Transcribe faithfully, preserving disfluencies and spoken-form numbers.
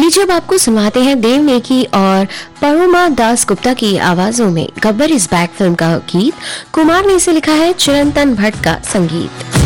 लीजिए अब आपको सुनवाते हैं देव नेकी और परुमा दास गुप्ता की आवाजों में गब्बर इज बैक फिल्म का गीत। कुमार ने इसे लिखा है, चिरंतन भट्ट का संगीत।